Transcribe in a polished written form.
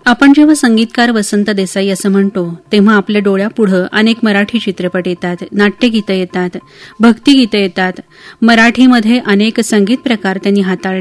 आपण जेव्हा संगीतकार वसंत देसाई असं म्हणतो तेव्हा आपल्या डोळ्यापुढं अनेक मराठी चित्रपट येतात, नाट्यगीतं येतात, भक्तिगीतं येतात. मराठीमध्ये अनेक संगीत प्रकार त्यांनी हाताळले